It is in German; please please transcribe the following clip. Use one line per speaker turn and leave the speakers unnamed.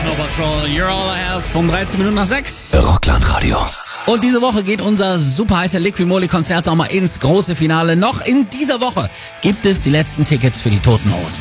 Snow Patrol, You're All I Have, um 13 Minuten nach 6.
Rockland Radio.
Und diese Woche geht unser super heißer Liquimoli-Konzert auch mal ins große Finale. Noch in dieser Woche gibt es die letzten Tickets für die Toten Hosen.